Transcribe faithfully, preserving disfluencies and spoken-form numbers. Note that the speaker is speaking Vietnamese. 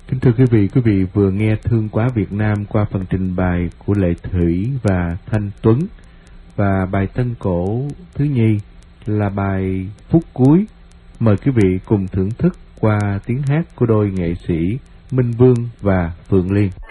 Kính thưa quý vị, quý vị vừa nghe Thương Quá Việt Nam qua phần trình bày của Lệ Thủy và Thanh Tuấn, và bài tân cổ thứ nhì là bài Phút Cuối. Mời quý vị cùng thưởng thức qua tiếng hát của đôi nghệ sĩ Minh Vương và Phượng Liên.